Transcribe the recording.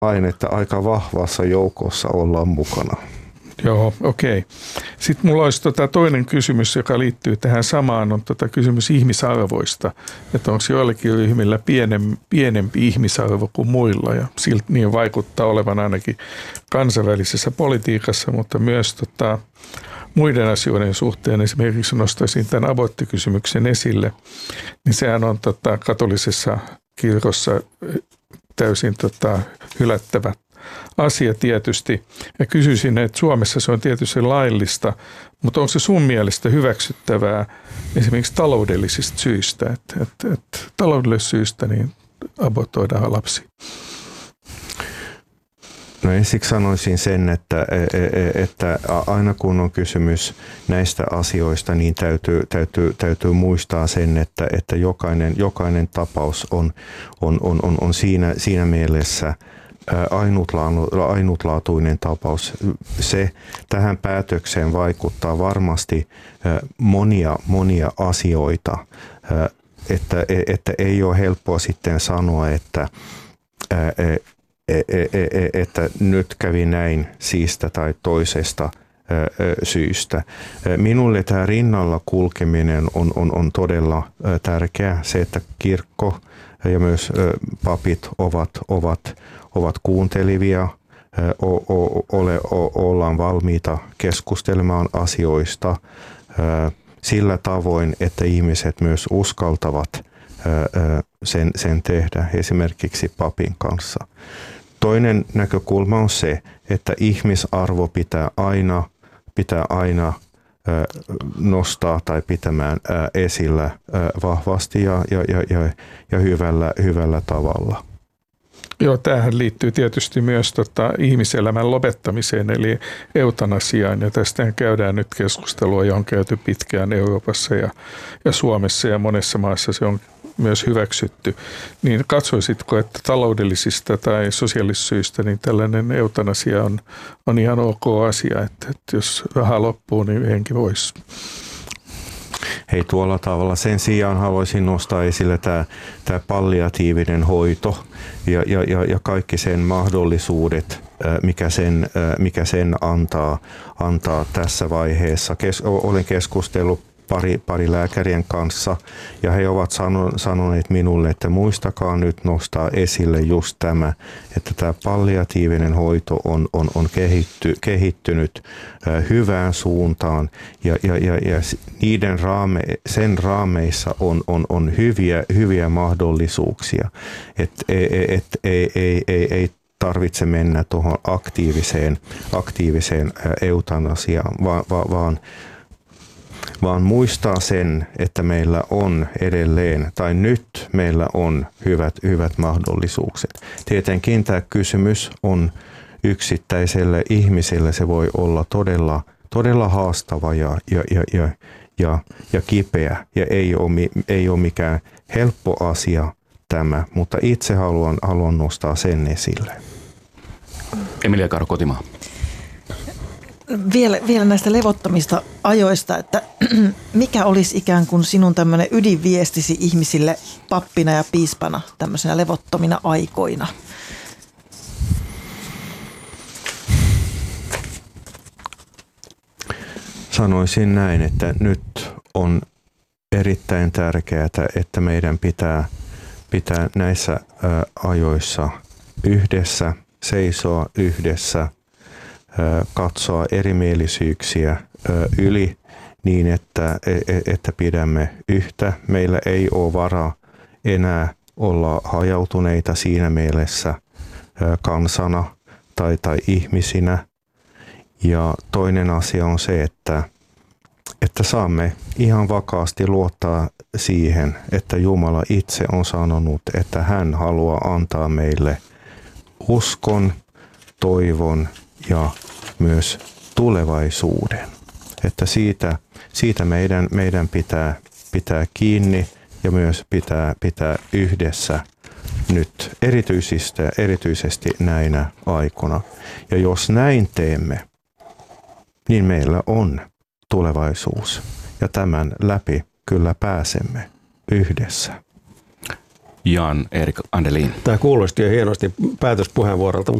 että aika vahvassa joukossa ollaan mukana. Joo, okei. Sitten mulla olisi toinen kysymys, joka liittyy tähän samaan, on kysymys ihmisarvoista. Että onko joillakin ryhmillä pienempi ihmisarvo kuin muilla, ja siltä niin vaikuttaa olevan ainakin kansainvälisessä politiikassa, mutta myös muiden asioiden suhteen. Esimerkiksi nostaisin tämän aborttikysymyksen esille, niin sehän on katolisessa kirkossa täysin hylättävä asia tietysti. Ja kysyisin, että Suomessa se on tietysti laillista, mutta onko se sun mielestä hyväksyttävää esimerkiksi taloudellisista syistä, että taloudellisista syistä niin abortoidaan lapsi? No ensiksi sanoisin sen, että aina kun on kysymys näistä asioista, niin täytyy muistaa sen, että jokainen tapaus on siinä mielessä ainutlaatuinen tapaus. Se tähän päätökseen vaikuttaa varmasti monia asioita, että ei ole helppoa sitten sanoa, että nyt kävi näin siitä tai toisesta syystä. Minulle tämä rinnalla kulkeminen on todella tärkeää. Se, että kirkko ja myös papit ovat kuuntelivia, ollaan valmiita keskustelemaan asioista sillä tavoin, että ihmiset myös uskaltavat sen tehdä esimerkiksi papin kanssa. Toinen näkökulma on se, että ihmisarvo pitää aina nostaa tai pitämään esillä vahvasti ja hyvällä tavalla. Joo, tämähän liittyy tietysti myös ihmiselämän lopettamiseen, eli eutanasiaan, ja tästä käydään nyt keskustelua, johon on käyty pitkään Euroopassa ja Suomessa, ja monessa maassa se on myös hyväksytty. Niin katsoisitko, että taloudellisista tai sosiaalisista syistä niin tällainen eutanasia on ihan ok asia, että jos raha loppuu, niin henki voisi? Hei, tuolla tavalla. Sen sijaan haluaisin nostaa esille tämä palliatiivinen hoito ja kaikki sen mahdollisuudet, mikä sen antaa tässä vaiheessa. Olen keskustellut pari lääkärien kanssa, ja he ovat sanoneet minulle, että muistakaa nyt nostaa esille just tämä, että tämä palliatiivinen hoito on kehittynyt hyvään suuntaan, ja sen raameissa on hyviä mahdollisuuksia, että ei tarvitse mennä tuohon aktiiviseen eutanasiaan, vaan muistaa sen, että meillä on edelleen, tai nyt meillä on hyvät mahdollisuukset. Tietenkin tämä kysymys on yksittäiselle ihmiselle, se voi olla todella haastava ja kipeä, ja ei ole mikään helppo asia tämä, mutta itse haluan nostaa sen esille. Emilia Kaaro, Kotimaa. Vielä näistä levottomista ajoista, että mikä olisi ikään kuin sinun tämmöinen ydinviestisi ihmisille pappina ja piispana tämmöisenä levottomina aikoina? Sanoisin näin, että nyt on erittäin tärkeää, että meidän pitää näissä ajoissa yhdessä, seisoa yhdessä, katsoa erimielisyyksiä yli niin, että pidämme yhtä. Meillä ei ole varaa enää olla hajautuneita siinä mielessä kansana tai ihmisinä. Ja toinen asia on se, että saamme ihan vakaasti luottaa siihen, että Jumala itse on sanonut, että hän haluaa antaa meille uskon, toivon ja myös tulevaisuuden. Että siitä meidän pitää kiinni ja myös pitää yhdessä nyt erityisesti näinä aikoina. Ja jos näin teemme, niin meillä on tulevaisuus ja tämän läpi kyllä pääsemme yhdessä. Jan Erik Andelin. Tämä kuulosti jo hienosti päätöspuheenvuorolta,